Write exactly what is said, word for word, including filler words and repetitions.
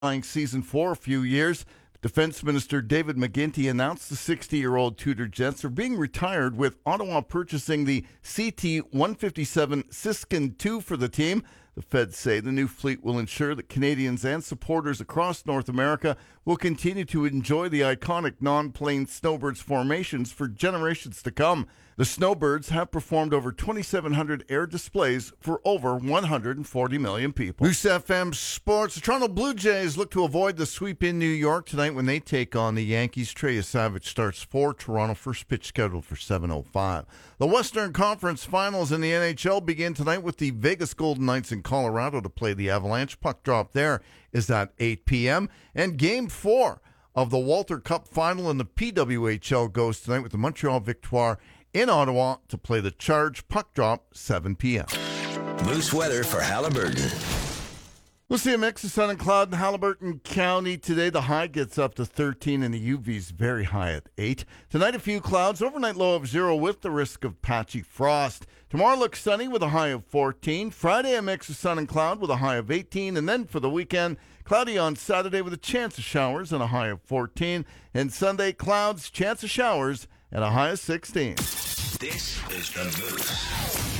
season for a few years. Defense Minister David McGuinty announced the sixty-year-old Tudor jets are being retired, with Ottawa purchasing the C T one fifty-seven Siskin two for the team. The Feds say the new fleet will ensure that Canadians and supporters across North America will continue to enjoy the iconic non-plane Snowbirds formations for generations to come. The Snowbirds have performed over twenty-seven hundred air displays for over one hundred forty million people. Moose F M Sports. The Toronto Blue Jays look to avoid the sweep in New York tonight when they take on the Yankees. Trey Savage starts for Toronto. First pitch scheduled for seven oh five. The Western Conference Finals in the N H L begin tonight with the Vegas Golden Knights in Colorado to play the Avalanche. Puck drop there is at eight p.m. And Game four of the Walter Cup Final in the P W H L goes tonight with the Montreal Victoire in Ottawa to play the Charge. Puck drop, seven p.m. Moose weather for Haliburton. We'll see a mix of sun and cloud in Haliburton County today. The high gets up to thirteen and the U V's very high at eight. Tonight, a few clouds, overnight low of zero with the risk of patchy frost. Tomorrow looks sunny with a high of fourteen. Friday, a mix of sun and cloud with a high of eighteen. And then for the weekend, cloudy on Saturday with a chance of showers and a high of fourteen. And Sunday, clouds, chance of showers, and a high of sixteen. This is The Moose.